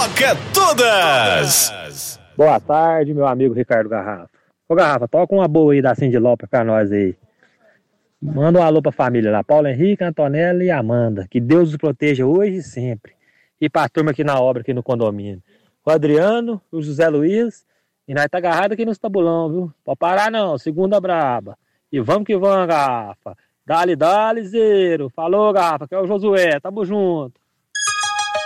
toca todas! Boa tarde, meu amigo Ricardo Garrafa. Ô Garrafa, toca uma boa aí da Cindy Lopes pra nós aí. Manda um alô pra família lá, Paulo Henrique, Antonella e Amanda. Que Deus os proteja hoje e sempre. E pra turma aqui na obra, aqui no condomínio. O Adriano, o José Luiz, e nós tá agarrado aqui nos tabulão, viu? Pode parar não, segunda braba. E vamos que vamos, Garrafa. Dale, zero. Falou, Garrafa, que é o Josué, tamo junto.